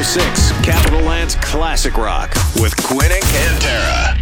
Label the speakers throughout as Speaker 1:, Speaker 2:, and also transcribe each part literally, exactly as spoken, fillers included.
Speaker 1: six, Capital Land's Classic Rock with Quinn and Cantera.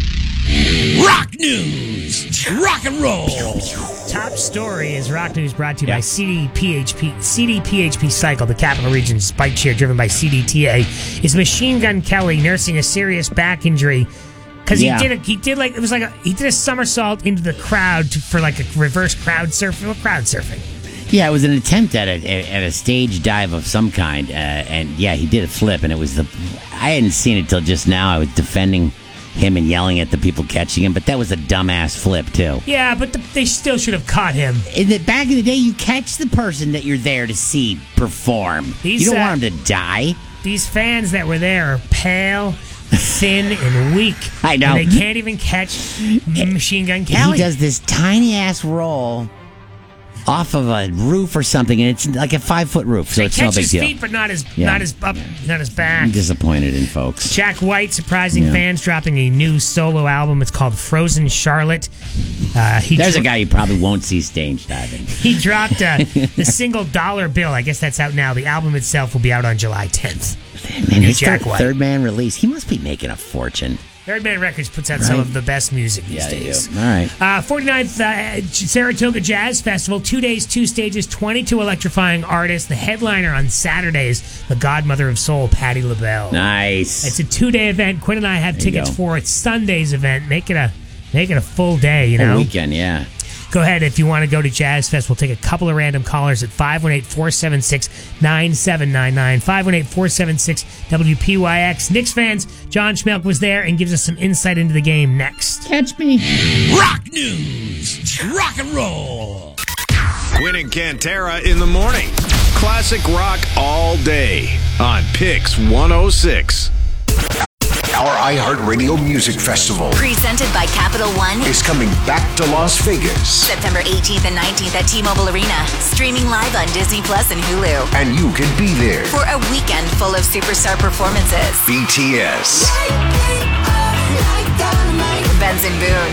Speaker 2: Rock News, rock and roll.
Speaker 3: Top story is Rock News brought to you yeah. by C D P H P. C D P H P Cycle, the Capital Region's bike share driven by C D T A, is Machine Gun Kelly nursing a serious back injury because
Speaker 4: yeah.
Speaker 3: he did a, he did like it was like a, he did a somersault into the crowd to, for like a reverse crowd surfing. Crowd surfing.
Speaker 4: Yeah, it was an attempt at a at a stage dive of some kind, uh, and yeah, he did a flip, and it was the I hadn't seen it till just now. I was defending him and yelling at the people catching him, but that was a dumbass flip too.
Speaker 3: Yeah, but the, they still should have caught him.
Speaker 4: In the, back in the day, you catch the person that you're there to see perform. These, you don't uh, want him to die.
Speaker 3: These fans that were there are pale, thin, and weak.
Speaker 4: I know.
Speaker 3: And they can't even catch Machine Gun Kelly.
Speaker 4: He does this tiny ass roll off of a roof or something, and it's like a five foot roof, so
Speaker 3: they
Speaker 4: it's no big
Speaker 3: his
Speaker 4: deal.
Speaker 3: Feet, but not his,
Speaker 4: yeah.
Speaker 3: not his up, not his back.
Speaker 4: I'm disappointed in folks.
Speaker 3: Jack White surprising
Speaker 4: yeah.
Speaker 3: fans, dropping a new solo album. It's called Frozen Charlotte. Uh, he
Speaker 4: There's
Speaker 3: dro-
Speaker 4: a guy you probably won't see stage diving.
Speaker 3: He dropped uh, the single Dollar Bill. I guess that's out now. The album itself will be out on July tenth.
Speaker 4: Man, his Jack third, White. third man release. He must be making a fortune.
Speaker 3: Third Man Records puts out
Speaker 4: right.
Speaker 3: some of the best music these
Speaker 4: yeah,
Speaker 3: days.
Speaker 4: They do. All right.
Speaker 3: Uh, forty-ninth uh, Saratoga Jazz Festival. Two days, two stages, twenty-two electrifying artists. The headliner on Saturday is the godmother of soul, Patti LaBelle.
Speaker 4: Nice.
Speaker 3: It's a two-day event. Quinn and I have
Speaker 4: there
Speaker 3: tickets for it. Sunday's event. Make it a make it a full day, you know?
Speaker 4: A weekend, yeah.
Speaker 3: Go ahead if you want to go to Jazz Fest. We'll take a couple of random callers at five one eight, four seven six, nine seven nine nine, five one eight, four seven six, W P Y X. Knicks fans, John Schmelk was there and gives us some insight into the game next.
Speaker 4: Catch me.
Speaker 2: Rock News, rock and roll.
Speaker 1: Quinn and Cantera in the morning. Classic rock all day on Pix one oh six.
Speaker 5: Our iHeartRadio Music Festival,
Speaker 6: presented by Capital One,
Speaker 5: is coming back to Las Vegas.
Speaker 6: September eighteenth and nineteenth at T-Mobile Arena. Streaming live on Disney Plus and Hulu.
Speaker 5: And you can be there
Speaker 6: for a weekend full of superstar performances.
Speaker 5: B T S,
Speaker 6: Benson Boone,